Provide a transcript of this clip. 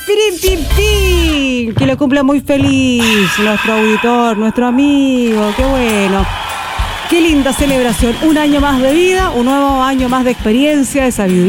Pirin, pim, pim. Que lo cumpla muy feliz nuestro auditor, nuestro amigo. Qué bueno. Qué linda celebración. Un año más de vida, un nuevo año más de experiencia, de sabiduría.